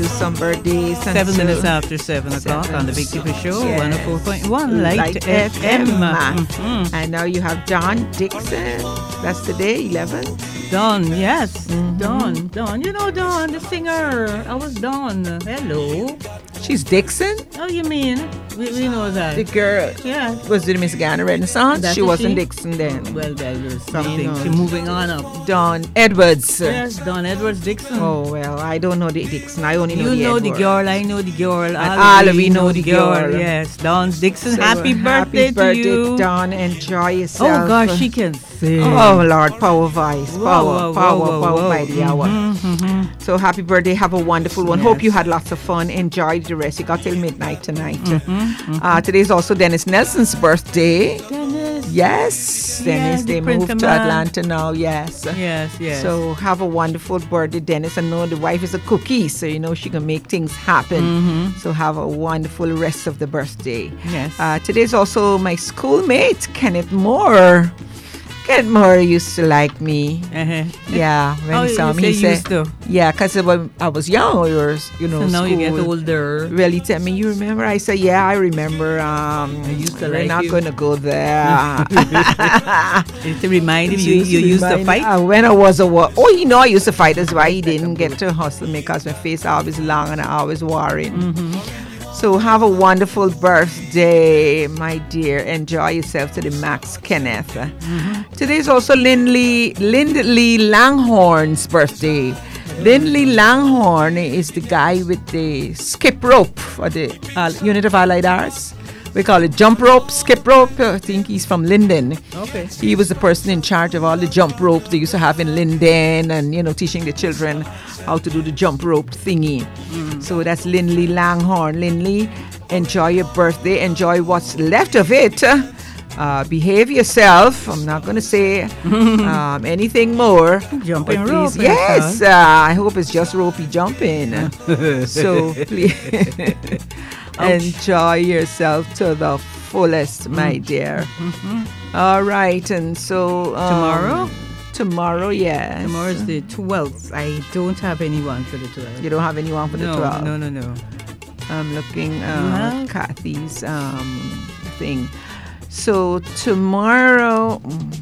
Some birthdays. And 7 minutes after 7 o'clock on the Big Tipper Show, 104.1 Light FM. And now you have Dawn Dixon. That's today, 11th. Dawn, yes. Dawn. You know Dawn, the singer. I was Dawn. Hello. She's Dixon? Oh, you mean? We know that. The girl. Yeah. Was it Miss Ghana Renaissance? She wasn't Dixon then. Well, there's something. She's moving on up. Dawn Edwards. Yes, Dawn Edwards Dixon. Oh, well, I don't know the Dixon. I only know the You know Edwards. the girl, I know the girl. And all we know the girl. Yes, Dawn Dixon. So, happy birthday to you. Dawn. Enjoy yourself. Oh, gosh, she can sing. Oh, Lord, power voice. Power by the hour. So, happy birthday. Have a wonderful one. Yes. Hope you had lots of fun. Enjoy the rest. You got till midnight tonight. Today is also Dennis Nelson's birthday. Dennis. Yes. Dennis, they moved to Atlanta now. Yes. Yes. So, have a wonderful birthday, Dennis. I know the wife is a cookie, so you know she can make things happen. So, have a wonderful rest of the birthday. Yes. Today is also my schoolmate, Kenneth Moore. Kenneth Moore used to like me. Yeah, when he saw me, he said, used to. yeah, because when I was young, we were, So now you get older. Really tell me, you remember? I said, yeah, I remember. used to we're like not you. going to go there. To remind him, you used to fight? When I was you know I used to fight. That's why he didn't get to hustle me, because my face always long and I always worrying. So have a wonderful birthday, my dear. Enjoy yourself to the max, Kenneth. Today's also Lindley Langhorne's birthday. Lindley Langhorne is the guy with the skip rope for the unit of Allied Arts. We call it jump rope, skip rope. I think he's from Linden. Okay. He was the person in charge of all the jump ropes they used to have in Linden, and teaching the children how to do the jump rope thingy. So that's Lindley Langhorne. Lindley, enjoy your birthday. Enjoy what's left of it. Behave yourself. I'm not going to say anything more. Jumping rope. Yes, I hope it's just ropey jumping. So please enjoy yourself to the fullest, my dear. All right, and so Tomorrow? Tomorrow, yes. Tomorrow's the 12th. I don't have anyone for the 12th. You don't have anyone for the 12th? No. I'm looking at Kathy's thing. So tomorrow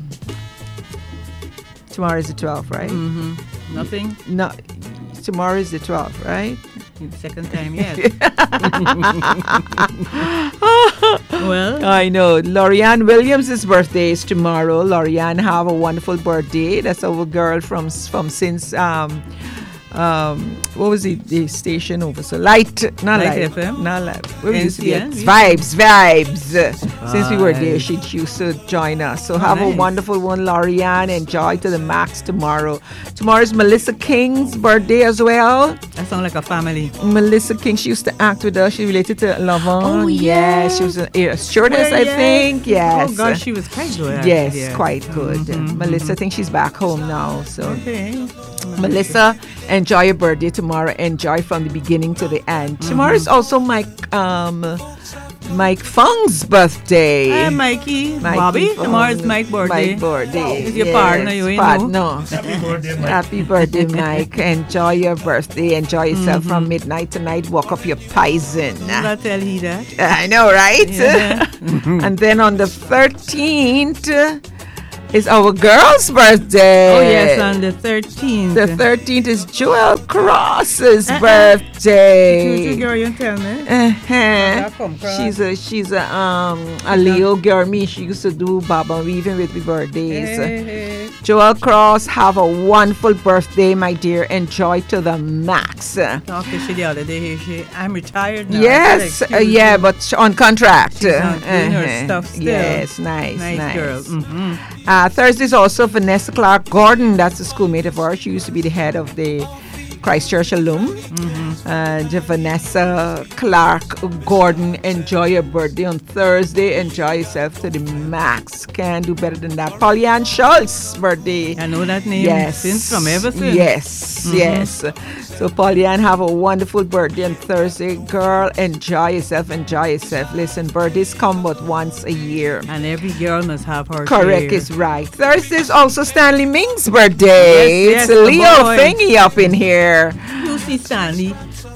is the 12th, right? Nothing? No, tomorrow is the 12th, right? The second time yet. Well, I know. Lorianne Williams' birthday is tomorrow. Lorianne, have a wonderful birthday. That's our girl from since what was the station over? So Light FM? Not Light. Where we used to be at? NCN? Vibes. Since we were there, she used to join us. So have a wonderful one, Lorianne. Enjoy to the max tomorrow. Tomorrow is Melissa King's birthday as well. that sounds like a family. Melissa King, she used to act with us. She related to Lavon. Oh, yes. She was a stewardess, I think. Yes. Oh, gosh, she was quite good. Yes, quite good. Melissa, I think she's back home now. So, Okay. Melissa, enjoy your birthday tomorrow. Enjoy from the beginning to the end. Tomorrow is also Mike Fung's birthday. Hi, Mikey. Bobby, Fung. tomorrow's Mike's birthday. Mike's birthday. Is your partner, you know? No. Happy birthday, Mike. Enjoy your birthday. Enjoy yourself from midnight tonight. Walk up your poison. I'll tell he that. I know, right? Yeah. And then on the 13th is our girl's birthday. Oh, yes, on the 13th. The 13th is Joel Cross's birthday. True, girl, you tell me. She's a Leo girl. Me, she used to do Baba weaving with the birthdays. Hey. Joel Cross, have a wonderful birthday, my dear. Enjoy to the max. Talked to she the other day. I'm retired now. Yes, but on contract. She's on doing her stuff still. Yes, nice girl. Thursday is also Vanessa Clark Gordon. That's a schoolmate of ours. She used to be the head of the Christchurch alum. And Vanessa Clark Gordon, enjoy your birthday on Thursday. Enjoy yourself to the max. Can't do better than that. Pollyann Schultz's birthday. I know that name Yes. since from ever since. Yes. So Pollyann, have a wonderful birthday on Thursday. Girl, enjoy yourself. Listen, birthdays come but once a year. And every girl must have her Correct share. is right. Thursday is also Stanley Ming's birthday. Yes, it's the Leo boy. Thingy up in here. You see Stanley.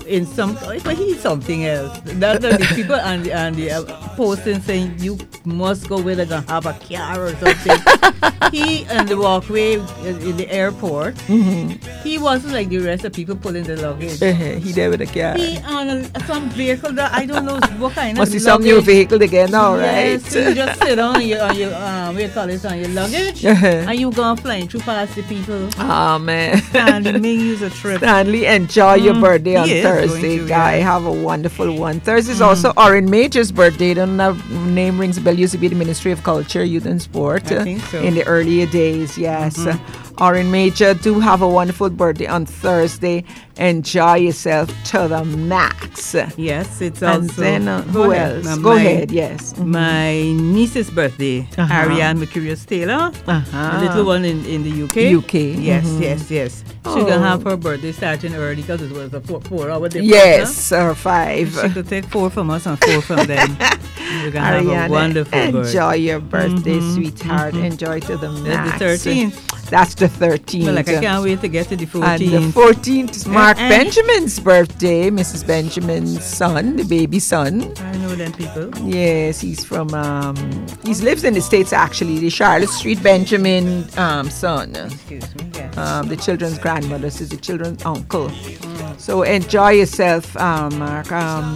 in some, but he's something else. That's the people and the posting saying you must go with a have a car or something. He on the walkway in the airport. He wasn't like the rest of people pulling the luggage. He there with a car. He on some vehicle that I don't know what kind Must of be some new vehicle again now, right? Yes, so you just sit on your what you call it, on your luggage, and you go flying through past the people. Oh man. Stanley, may use a trip. Stanley, enjoy your birthday on He is Thursday, going to, guy. yeah. Have a wonderful one. Thursday is also Oren Major's birthday. Don't know, name rings a bell. Used to be the Ministry of Culture, Youth and Sport I think so. in the earlier days. Yes. Oren Major, do have a wonderful birthday on Thursday. Enjoy yourself to the max. Yes, it's And also. then who else? Go ahead. Yes. My niece's birthday, Ariane Mercurius Taylor, a little one in the UK. UK. Yes, yes. She's Oh. gonna have her birthday starting early because it was a 4-hour difference. Yes, or 5. She could take 4 from us and 4 from them. We're gonna have a Ariana, wonderful birthday. enjoy your birthday, sweetheart. Enjoy to the max. The 13th. That's the 13th. Well, like I can't wait to get to the 14th. And the 14th is Mark Eh, eh. Benjamin's birthday, Mrs. Benjamin's son, the baby son. I know them people. Yes, he's from, he lives in the States actually, the Charlotte Street Benjamin son. Excuse me. Yeah. The children's grandmother, so the children's uncle. So enjoy yourself, Mark.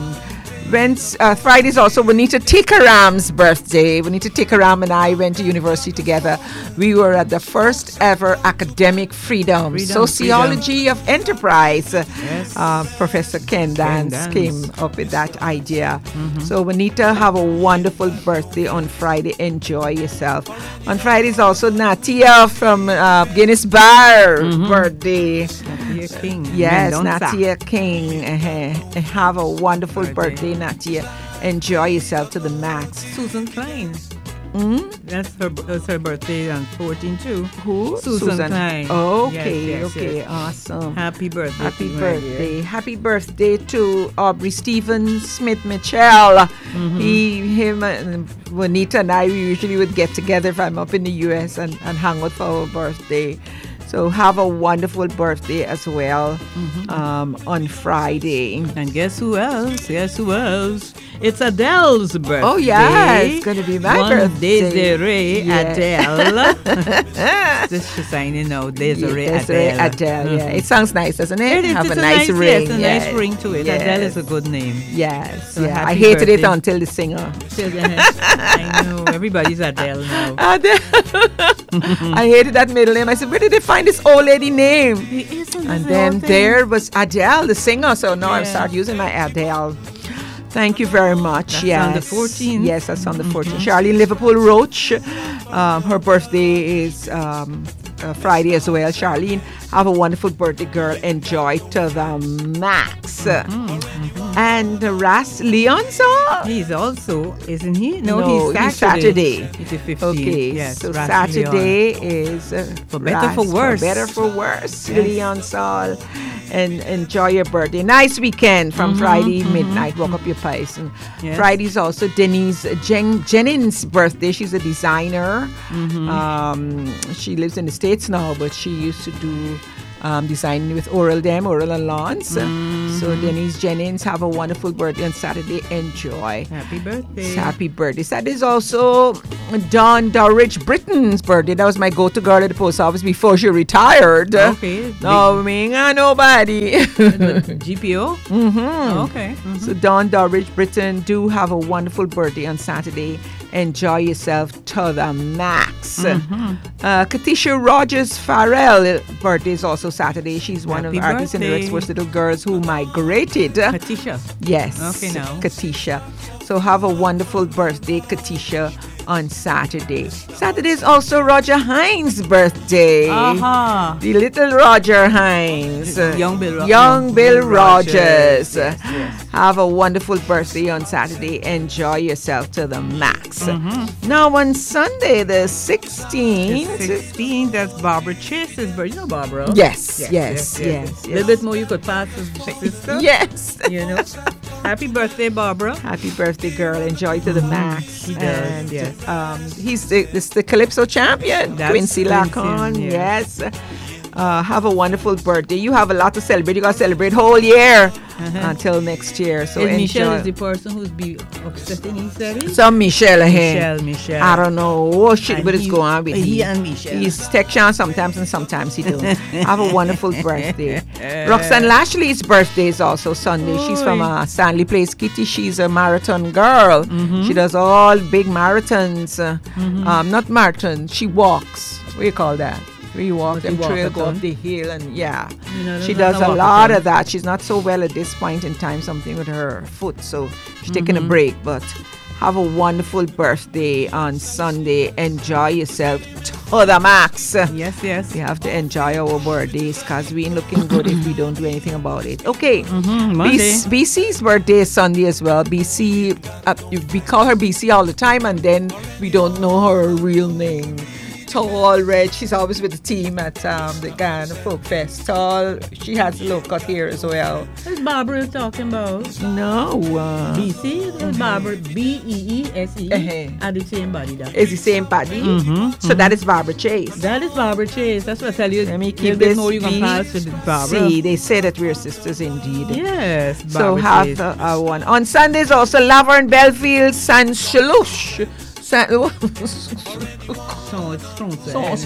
Friday's also Bonita Tikaram's birthday. Bonita Tikaram and I went to university together. We were at the first ever academic freedom sociology of enterprise. Yes. Professor Ken Dance Dance. came up with that idea. So Bonita, have a wonderful birthday on Friday. Enjoy yourself. On Friday is also Natia from Guinness Bar birthday. Natia King. Yes, Mendonça. Natia King. Have a wonderful birthday, Natia. Enjoy yourself to the max. Susan Klein. That's her birthday on 14 too. Who? Susan Klein. Okay, Yes, okay, yes. Awesome. Happy birthday. Happy to you, my dear. birthday. Happy birthday to Aubrey Stevens Smith Mitchell. Him and Juanita and I, we usually would get together if I'm up in the US and hang out for our birthday. So have a wonderful birthday as well on Friday. And guess who else? It's Adele's birthday. Oh, yeah, it's going to be my birthday. Desiree Yeah. Adele. Just signing out. Desiree Adele. Adele, yeah. It sounds nice, doesn't it? It is. Have It's a nice ring. Yes, a nice ring to it. Yes. Adele is a good name. Yes, So yeah. I happy hated it birthday. until the singer. I know. Everybody's Adele now. Adele. I hated that middle name. I said, where did they find this old lady name? It isn't And the then whole thing. there was Adele, the singer. So now I Yeah. start using my Adele. Thank you very much. That's Yes. on the 14th. Yes, that's on the 14th. Charlene Liverpool Roach, her birthday is Friday as well. Charlene, have a wonderful birthday, girl. Enjoy to the max. And Ras Leonzo. He's also, isn't he? No, he's Saturday. Saturday. He's the 15th. Okay, Yes, so Ras Saturday is For better, for worse. For better, for worse. Yes. Leon Sol, and enjoy your birthday. Nice weekend from Friday midnight. Walk up your pies. And Yes. Friday's also Denise Jennings' birthday. She's a designer. She lives in the States now, but she used to do designing with Oral and Lawns. So Denise Jennings, have a wonderful birthday on Saturday. Enjoy. Happy birthday. Happy birthday. That is also Dawn Dorridge Britton's birthday. That was my go-to girl at the post office before she retired. Okay. No, me, nobody. GPO? Mm-hmm. Okay. Mhm. So Dawn Dorridge Britton, do have a wonderful birthday on Saturday. Enjoy yourself to the max. Katisha Rogers Farrell birthday is also Saturday. She's one Happy of the artists in the birthday. Express Little Girls who migrated. Katisha. Yes. Okay, now. Katisha. So have a wonderful birthday, Katisha, on Saturday. Saturday is also Roger Hines' birthday. Aha. The little Roger Hines. Young Bill Young Bill Rogers. Yes, yes. Have a wonderful birthday on Saturday. Enjoy yourself to the max. Now on Sunday, the 16th. 16, that's Barbara Chase's birthday. You know Barbara? Yes. A A little bit more you could pass as sister. Yes. You know? Happy birthday, Barbara. Happy birthday, girl. Enjoy to the max. He does, And, yes. he's the Calypso champion, That's Quincy Quincy, Lacon. yes. Yes. have a wonderful birthday. You have a lot to celebrate. You got to celebrate whole year until next year. So And enjoy. Michelle is the person who's be upsetting himself. Some Michelle here. Michelle. I don't know what shit And what is he- going on with he him. and Michelle. He's texting sometimes and sometimes he don't. Have a wonderful birthday. Roxanne Lashley's birthday is also Sunday. She's from Stanley Place, Kitty. She's a marathon girl. She does all big marathons. Not marathon. She walks. What do you call that? Where you walk them trail, go up the hill, and she does a lot of that. She's not so well at this point in time, something with her foot, so she's taking a break. But have a wonderful birthday on Sunday. Enjoy yourself to the max. Yes, yes. We have to enjoy our birthdays because we ain't looking good if we don't do anything about it. Okay. Monday. BC's birthday is Sunday as well. BC, we call her BC all the time, and then we don't know her real name. Tall, red. She's always with the team at the Guyana Folk Fest. Tall. She has a low cut hair as well. That's Barbara is talking about. No. BC, that's Barbara, Beese, are the same body. That. It's the same body. So that is Barbara Chase. That is Barbara Chase. That's what I tell you. Let me Little keep bit this more you can pass with Barbara. See, they say that we're sisters indeed. Yes, So Barbara have Chase. the one. On Sundays also Laverne Belfield, San Shalush. So it's français.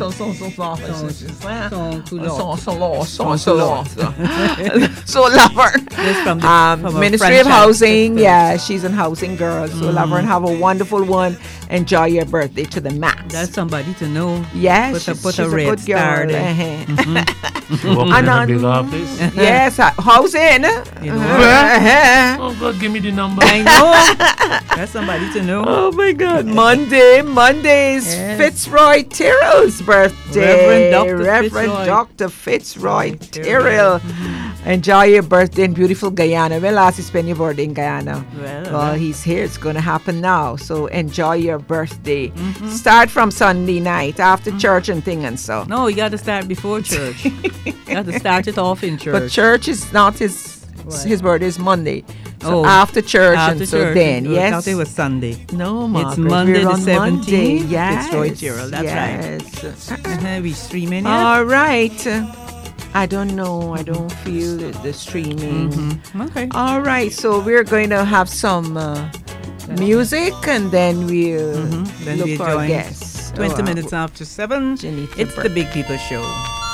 So Laverne. That's from the Ministry of franchise Housing. system. Yeah, she's in housing girl. So Laverne, have a wonderful one. Enjoy your birthday to the max. That's somebody to know. Yes, Put a red good star girl. there. Working And in a on- big office. Yes, housing. You know. Oh God, give me the number. I know. That's somebody to know. Oh my God! Monday's Yes. Fitzroy Tyrrell's birthday. Reverend Dr. Dr. Fitzroy Tyrrell. Tyrrell. Enjoy your birthday in beautiful Guyana. When last you spend your birthday in Guyana? Well, He's here. It's going to happen now. So enjoy your birthday. Start from Sunday night after church and thing and so. No, you got to start before church. You got to start it off in church. But church is not his. What? His birthday is Monday. So Oh, after church After and so church, then I yes. thought it was Sunday. No, Margaret, It's Monday we're the on Monday. 17th. Yes, Fitzroy Tyrrell, that's right. We streaming it. All right. I don't know. I don't feel the streaming. Okay. All right. So we're going to have some music and then we'll Then look we for our join guests. 20 minutes after 7. Janita It's the Big People Show.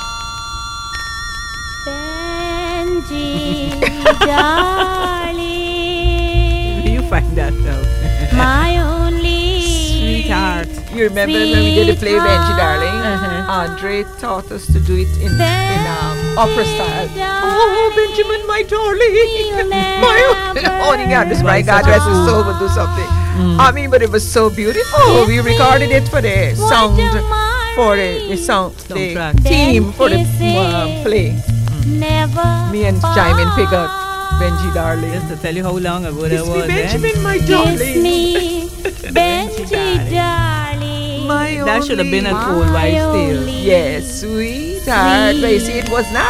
Benji, darling, You find that out. my only Sweetheart. You remember when we did the play Benji, darling? Uh-huh. Andre taught us to do it in opera style. Oh, Benjamin, my darling. Oh, God, this my God, rest his soul would do something. I mean, but it was so beautiful. We recorded it for the sound, for the sound, the Soundtrack. theme for the play. Never Me and Simon pick up Benji, darling. Just to tell you how long ago that Kiss me, was. Benjamin, my kiss darling. me, Benji, darling. My That should have been only- a cold white still. only Yes, sweetheart. But you see, it was not.